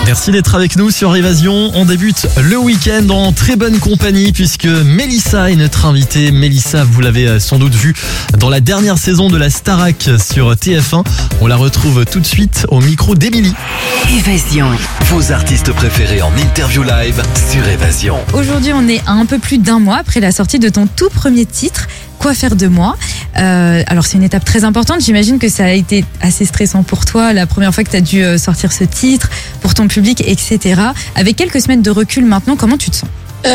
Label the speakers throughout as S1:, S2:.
S1: Merci d'être avec nous sur Évasion. On débute le week-end en très bonne compagnie puisque Mélissa est notre invitée. Mélissa, vous l'avez sans doute vue dans la dernière saison de la Starac sur TF1. On la retrouve tout de suite au micro d'Émilie.
S2: Évasion. Vos artistes préférés en interview live sur Évasion.
S3: Aujourd'hui, on est à un peu plus d'un mois après la sortie de ton tout premier titre, Quoi faire de moi. Alors c'est une étape très importante, j'imagine que ça a été assez stressant pour toi la première fois que tu as dû sortir ce titre, pour ton public, etc. Avec quelques semaines de recul maintenant, comment tu te sens ?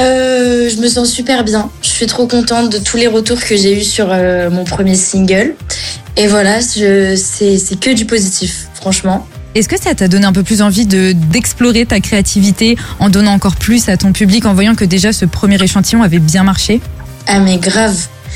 S4: Je me sens super bien, je suis trop contente de tous les retours que j'ai eus sur mon premier single. Et voilà, c'est que du positif, franchement.
S3: Est-ce que ça t'a donné un peu plus envie d'explorer ta créativité en donnant encore plus à ton public, en voyant que déjà ce premier échantillon avait bien marché ?
S4: Ah mais grave,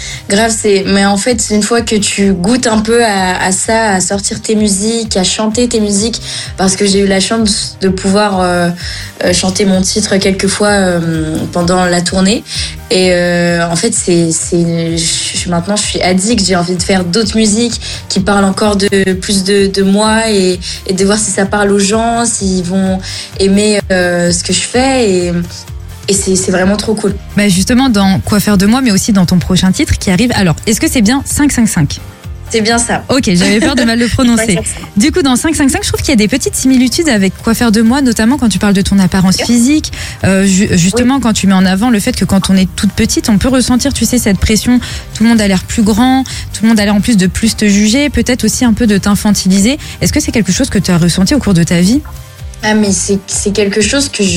S4: mais en fait, une fois que tu goûtes un peu à ça, à sortir tes musiques, à chanter tes musiques, parce que j'ai eu la chance de pouvoir chanter mon titre quelques fois pendant la tournée. Et en fait, maintenant je suis addict, j'ai envie de faire d'autres musiques qui parlent encore plus de moi et de voir si ça parle aux gens, s'ils vont aimer ce que je fais. Et c'est vraiment trop cool.
S3: Bah justement, dans Quoi faire de moi, mais aussi dans ton prochain titre qui arrive. Alors, est-ce que c'est bien 555 ?
S4: C'est bien ça.
S3: Ok, j'avais peur de mal le prononcer. Du coup, dans 555, je trouve qu'il y a des petites similitudes avec Quoi faire de moi, notamment quand tu parles de ton apparence physique. Justement, quand tu mets en avant le fait que quand on est toute petite, on peut ressentir, tu sais, cette pression. Tout le monde a l'air plus grand, tout le monde a l'air en plus de plus te juger, peut-être aussi un peu de t'infantiliser. Est-ce que c'est quelque chose que tu as ressenti au cours de ta vie ?
S4: Ah, mais c'est quelque chose que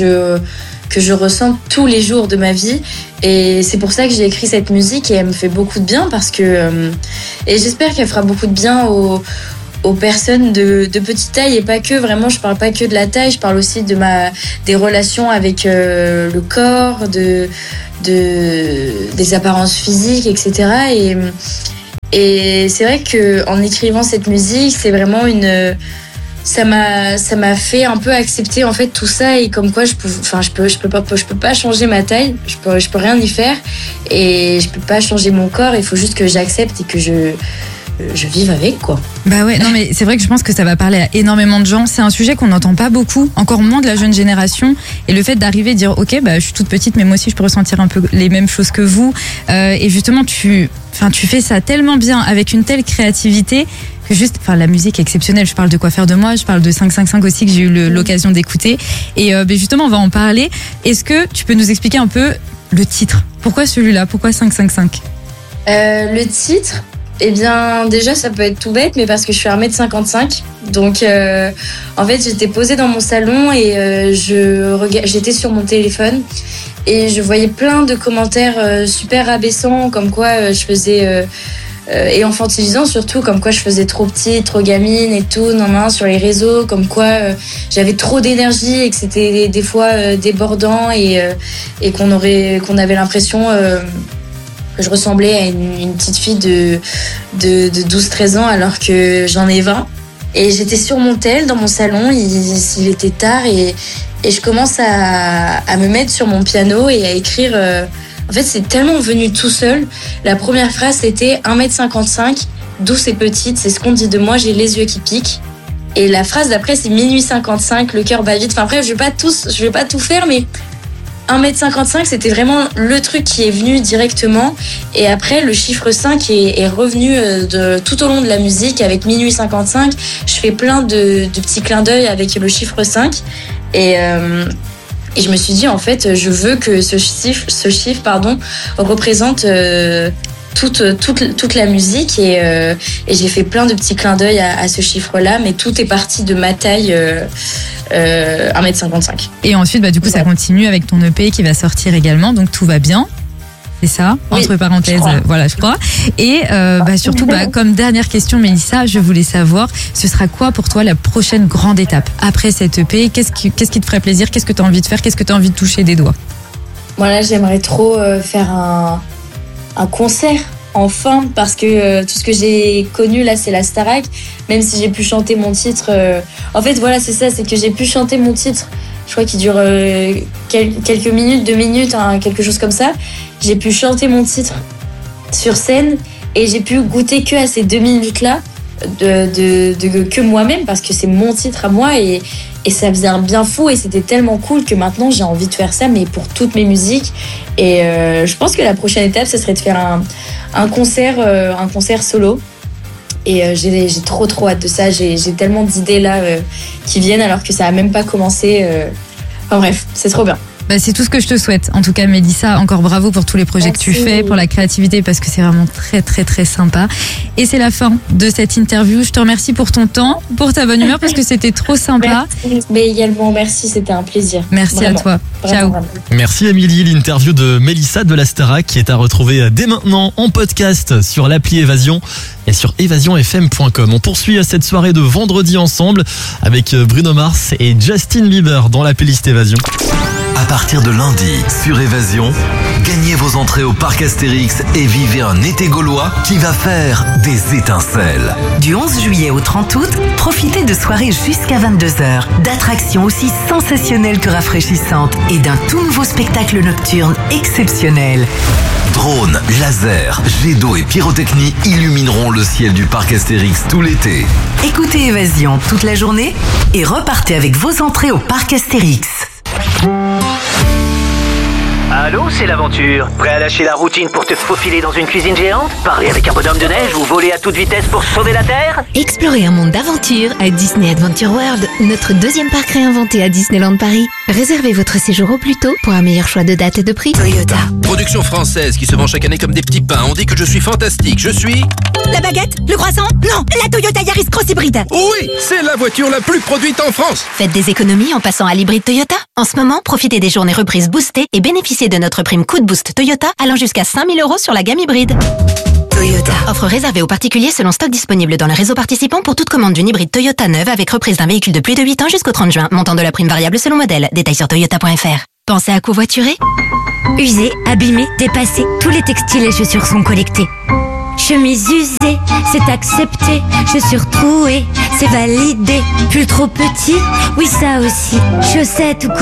S4: je ressens tous les jours de ma vie, et c'est pour ça que j'ai écrit cette musique, et elle me fait beaucoup de bien parce que et j'espère qu'elle fera beaucoup de bien aux personnes de petite taille, et pas que, vraiment je parle pas que de la taille, je parle aussi des relations avec le corps, des apparences physiques, etc. Et c'est vrai que en écrivant cette musique, c'est vraiment ça m'a fait un peu accepter en fait tout ça, et comme quoi je peux pas changer ma taille, je peux rien y faire, et je peux pas changer mon corps, il faut juste que j'accepte et que je vive avec, quoi.
S3: Bah ouais, non mais c'est vrai que je pense que ça va parler à énormément de gens. C'est un sujet qu'on n'entend pas beaucoup, encore moins de la jeune génération. Et le fait d'arriver et de dire ok, bah je suis toute petite, mais moi aussi je peux ressentir un peu les mêmes choses que vous. Et justement, tu fais ça tellement bien, avec une telle créativité, que la musique est exceptionnelle. Je parle de Quoi faire de moi, je parle de 555 aussi, que j'ai eu l'occasion d'écouter. Et justement, on va en parler. Est-ce que tu peux nous expliquer un peu le titre ? Pourquoi celui-là ? Pourquoi 555 ?
S4: Le titre, eh bien, déjà, ça peut être tout bête, mais parce que je suis 1m55. Donc, en fait, j'étais posée dans mon salon et j'étais sur mon téléphone et je voyais plein de commentaires super rabaissants, comme quoi je faisais... et infantilisant surtout, comme quoi je faisais trop petite, trop gamine et tout, sur les réseaux, comme quoi j'avais trop d'énergie et que c'était des fois débordant, et qu'on avait l'impression... que je ressemblais à une petite fille de 12-13 ans alors que j'en ai 20. Et j'étais sur mon tel dans mon salon, il était tard, et je commence à me mettre sur mon piano et à écrire. En fait, c'est tellement venu tout seul. La première phrase, c'était 1m55, douce et petite, c'est ce qu'on dit de moi, j'ai les yeux qui piquent. Et la phrase d'après, c'est minuit 55, le cœur bat vite. Enfin bref, je vais pas tout faire, mais 1m55, c'était vraiment le truc qui est venu directement. Et après, le chiffre 5 est revenu tout au long de la musique avec minuit 55. Je fais plein de petits clins d'œil avec le chiffre 5. Et je me suis dit, en fait, je veux que ce chiffre représente toute la musique. Et j'ai fait plein de petits clins d'œil à ce chiffre-là. Mais tout est parti de ma taille... 1m55.
S3: Et ensuite, du coup, ça continue avec ton EP qui va sortir également, donc tout va bien. C'est ça,
S4: oui,
S3: entre parenthèses, je crois. Et surtout, comme dernière question, Mélissa, je voulais savoir, ce sera quoi pour toi la prochaine grande étape après cet EP ? Qu'est-ce qui te ferait plaisir ? Qu'est-ce que tu as envie de faire ? Qu'est-ce que tu as envie de toucher des doigts ?
S4: Moi, j'aimerais trop faire un concert. Enfin, parce que tout ce que j'ai connu là, c'est la Starac. Même si j'ai pu chanter mon titre, en fait, voilà, c'est ça, c'est que j'ai pu chanter mon titre. Je crois qu'il dure quelques minutes, 2 minutes, quelque chose comme ça. J'ai pu chanter mon titre sur scène et j'ai pu goûter que à ces 2 minutes-là. que moi-même, parce que c'est mon titre à moi et ça faisait un bien fou et c'était tellement cool que maintenant j'ai envie de faire ça, mais pour toutes mes musiques. Et je pense que la prochaine étape, ce serait de faire un concert solo. Et j'ai trop hâte de ça. J'ai tellement d'idées là qui viennent alors que ça a même pas commencé. Enfin bref, c'est trop bien.
S3: Bah, c'est tout ce que je te souhaite. En tout cas, Mélissa, encore bravo pour tous les projets que tu fais, pour la créativité, parce que c'est vraiment très, très, très sympa. Et c'est la fin de cette interview. Je te remercie pour ton temps, pour ta bonne humeur, parce que c'était trop sympa.
S4: Merci. Mais également, merci, c'était un plaisir.
S3: Merci vraiment. À toi. Ciao.
S4: Vraiment.
S1: Merci Émilie, l'interview de Mélissa de la Starac qui est à retrouver dès maintenant en podcast sur l'appli Évasion et sur évasionfm.com. On poursuit cette soirée de vendredi ensemble avec Bruno Mars et Justin Bieber dans la playlist Évasion.
S2: À partir de lundi, sur Évasion, gagnez vos entrées au parc Astérix et vivez un été gaulois qui va faire des étincelles.
S5: Du 11 juillet au 30 août, profitez de soirées jusqu'à 22h, d'attractions aussi sensationnelles que rafraîchissantes et d'un tout nouveau spectacle nocturne exceptionnel.
S2: Drones, lasers, jets d'eau et pyrotechnie illumineront le ciel du parc Astérix tout l'été.
S5: Écoutez Évasion toute la journée et repartez avec vos entrées au parc Astérix.
S6: Allô, c'est l'aventure. Prêt à lâcher la routine pour te faufiler dans une cuisine géante? Parler avec un bonhomme de neige ou voler à toute vitesse pour sauver la Terre?
S7: Explorez un monde d'aventure à Disney Adventure World, notre deuxième parc réinventé à Disneyland Paris. Réservez votre séjour au plus tôt pour un meilleur choix de date et de prix. Toyota.
S8: Production française qui se vend chaque année comme des petits pains. On dit que je suis fantastique. Je suis...
S9: La baguette? Le croissant? Non, la Toyota Yaris Cross Hybride.
S8: Oui, c'est la voiture la plus produite en France.
S7: Faites des économies en passant à l'hybride Toyota. En ce moment, profitez des journées reprises boostées et bénéficiez de notre prime Coup de Boost Toyota allant jusqu'à 5 000 € sur la gamme hybride. Toyota. Offre réservée aux particuliers selon stock disponible dans le réseau participant pour toute commande d'une hybride Toyota neuve avec reprise d'un véhicule de plus de 8 ans jusqu'au 30 juin. Montant de la prime variable selon modèle. Détails sur toyota.fr. Pensez à covoiturer?
S9: Usés, abîmés, dépassés, tous les textiles et chaussures sont collectés. Chemise usée, c'est accepté. Chaussures trouées, c'est validé. Pull trop petit, oui ça aussi. Chaussettes ou